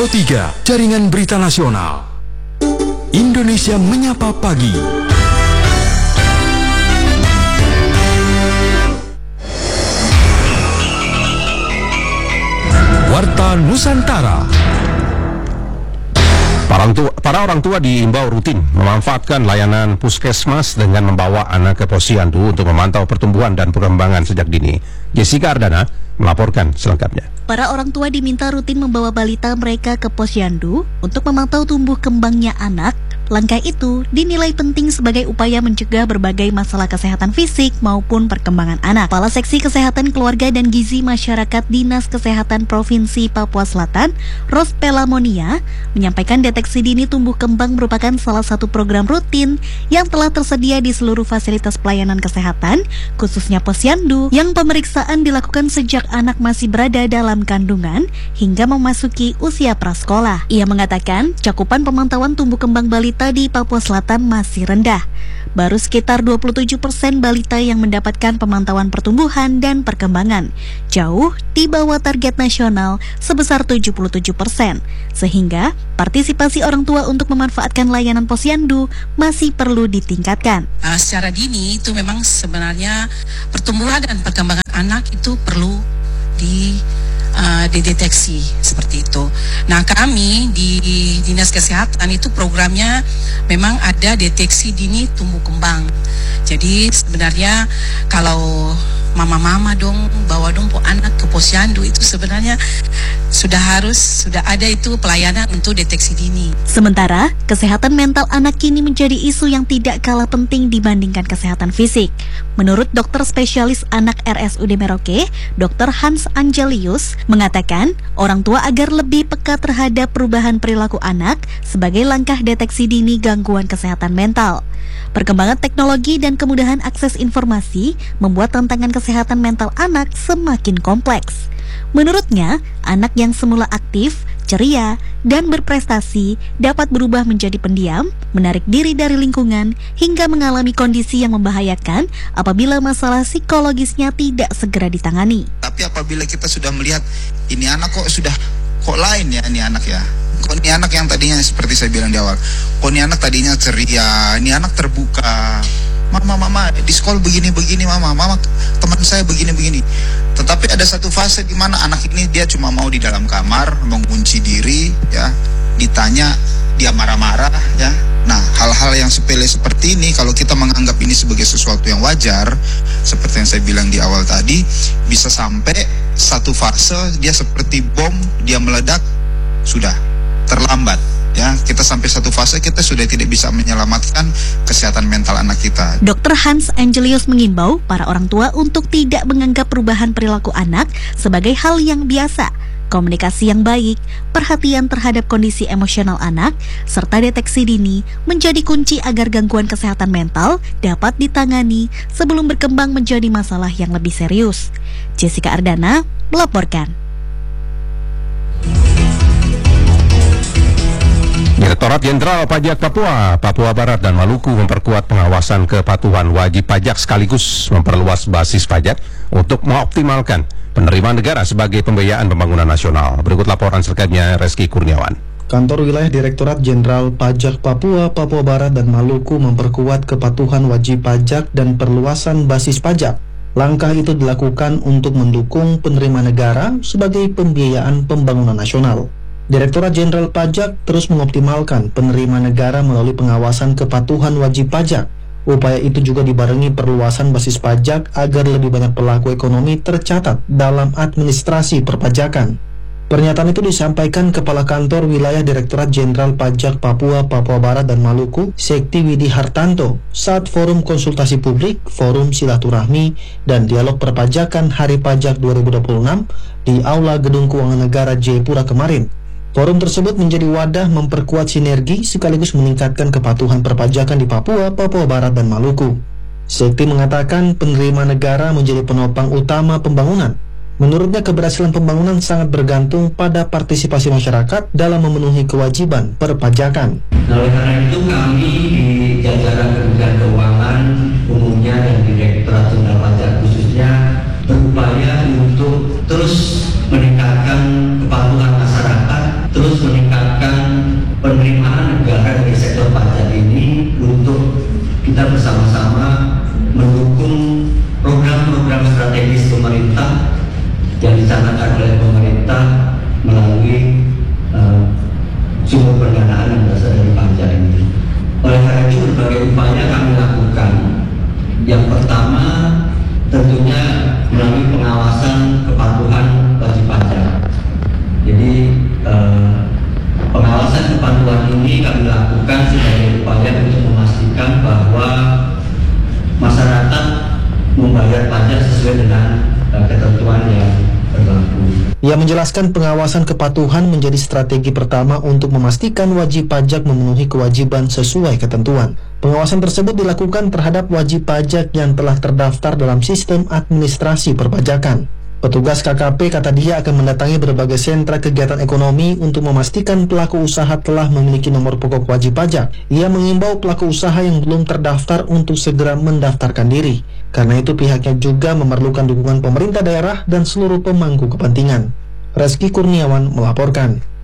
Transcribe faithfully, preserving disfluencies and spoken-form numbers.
Pro tiga, Jaringan Berita Nasional. Indonesia Menyapa Pagi. Warta Nusantara. Para orang, tua, para orang tua diimbau rutin memanfaatkan layanan puskesmas dengan membawa anak ke posyandu untuk memantau pertumbuhan dan perkembangan sejak dini. Jessica Ardana melaporkan selengkapnya. Para orang tua diminta rutin membawa balita mereka ke posyandu untuk memantau tumbuh kembangnya anak. Langkah itu dinilai penting sebagai upaya mencegah berbagai masalah kesehatan fisik maupun perkembangan anak. Kepala Seksi Kesehatan Keluarga dan Gizi Masyarakat Dinas Kesehatan Provinsi Papua Selatan, Rospela Monia, menyampaikan deteksi dini tumbuh kembang merupakan salah satu program rutin yang telah tersedia di seluruh fasilitas pelayanan kesehatan, khususnya posyandu, yang pemeriksaan dilakukan sejak anak masih berada dalam kandungan hingga memasuki usia prasekolah. Ia mengatakan cakupan pemantauan tumbuh kembang balita di Papua Selatan masih rendah. Baru sekitar dua puluh tujuh persen balita yang mendapatkan pemantauan pertumbuhan dan perkembangan, jauh di bawah target nasional sebesar tujuh puluh tujuh persen. Sehingga partisipasi orang tua untuk memanfaatkan layanan posyandu masih perlu ditingkatkan. Uh, secara dini itu memang sebenarnya pertumbuhan dan perkembangan anak itu perlu di Uh, dideteksi seperti itu. Nah, kami di Dinas Kesehatan itu programnya memang ada deteksi dini tumbuh kembang. Jadi sebenarnya kalau mama-mama dong bawa dong po anak ke posyandu itu sebenarnya sudah harus sudah ada itu pelayanan untuk deteksi dini. Sementara kesehatan mental anak kini menjadi isu yang tidak kalah penting dibandingkan kesehatan fisik. Menurut dokter spesialis anak R S U D Merauke, dokter Hans Angelius mengatakan orang tua agar lebih peka terhadap perubahan perilaku anak sebagai langkah deteksi dini gangguan kesehatan mental. Perkembangan teknologi dan kemudahan akses informasi membuat tantangan kesehatan mental anak semakin kompleks. Menurutnya, anak yang semula aktif, ceria, dan berprestasi dapat berubah menjadi pendiam, menarik diri dari lingkungan, hingga mengalami kondisi yang membahayakan apabila masalah psikologisnya tidak segera ditangani. Tapi apabila kita sudah melihat, ini anak kok sudah, kok lain ya ini anak ya. Kok ini anak yang tadinya seperti saya bilang di awal, kok ini anak tadinya ceria, ini anak terbuka. Mama, mama, di sekolah begini-begini, mama, mama, teman saya begini-begini. Tetapi ada satu fase di mana anak ini dia cuma mau di dalam kamar, mengunci diri, ya, ditanya, dia marah-marah, ya. Nah, hal-hal yang sepele seperti ini, kalau kita menganggap ini sebagai sesuatu yang wajar, seperti yang saya bilang di awal tadi, bisa sampai satu fase dia seperti bom, dia meledak, sudah terlambat. Ya, kita sampai satu fase kita sudah tidak bisa menyelamatkan kesehatan mental anak kita. dokter Hans Angelius mengimbau para orang tua untuk tidak menganggap perubahan perilaku anak sebagai hal yang biasa. Komunikasi yang baik, perhatian terhadap kondisi emosional anak, serta deteksi dini menjadi kunci agar gangguan kesehatan mental dapat ditangani sebelum berkembang menjadi masalah yang lebih serius. Jessica Ardana melaporkan. Direktorat Jenderal Pajak Papua, Papua Barat dan Maluku memperkuat pengawasan kepatuhan wajib pajak sekaligus memperluas basis pajak untuk mengoptimalkan penerimaan negara sebagai pembiayaan pembangunan nasional. Berikut laporan selengkapnya Reski Kurniawan. Kantor Wilayah Direktorat Jenderal Pajak Papua, Papua Barat dan Maluku memperkuat kepatuhan wajib pajak dan perluasan basis pajak. Langkah itu dilakukan untuk mendukung penerimaan negara sebagai pembiayaan pembangunan nasional. Direktorat Jenderal Pajak terus mengoptimalkan penerimaan negara melalui pengawasan kepatuhan wajib pajak. Upaya itu juga dibarengi perluasan basis pajak agar lebih banyak pelaku ekonomi tercatat dalam administrasi perpajakan. Pernyataan itu disampaikan Kepala Kantor Wilayah Direktorat Jenderal Pajak Papua, Papua Barat dan Maluku, Sekti Widi Hartanto, saat forum konsultasi publik, forum silaturahmi, dan dialog perpajakan Hari Pajak dua ribu dua puluh enam di Aula Gedung Keuangan Negara Jayapura kemarin. Forum tersebut menjadi wadah memperkuat sinergi sekaligus meningkatkan kepatuhan perpajakan di Papua, Papua Barat, dan Maluku. Sekti mengatakan penerimaan negara menjadi penopang utama pembangunan. Menurutnya keberhasilan pembangunan sangat bergantung pada partisipasi masyarakat dalam memenuhi kewajiban perpajakan. Nah, oleh karena itu kami di jajaran Kementerian Keuangan umumnya dan Direktorat Jenderal Pajak khususnya berupaya untuk terus meningkatkan kepatuhan masyarakat, terus meningkatkan melalui uh, sumber pendanaan yang berasal dari pajak ini. Oleh karena itu berbagai upaya kami lakukan. Yang pertama tentunya melalui pengawasan kepatuhan wajib pajak. Jadi eh, pengawasan kepatuhan ini kami lakukan sebagai upaya untuk memastikan bahwa masyarakat membayar pajak sesuai dengan eh, ketentuan yang berlaku. Ia menjelaskan pengawasan kepatuhan menjadi strategi pertama untuk memastikan wajib pajak memenuhi kewajiban sesuai ketentuan. Pengawasan tersebut dilakukan terhadap wajib pajak yang telah terdaftar dalam sistem administrasi perpajakan. Petugas K K P kata dia akan mendatangi berbagai sentra kegiatan ekonomi untuk memastikan pelaku usaha telah memiliki nomor pokok wajib pajak. Ia mengimbau pelaku usaha yang belum terdaftar untuk segera mendaftarkan diri. Karena itu pihaknya juga memerlukan dukungan pemerintah daerah dan seluruh pemangku kepentingan. Reski Kurniawan melaporkan.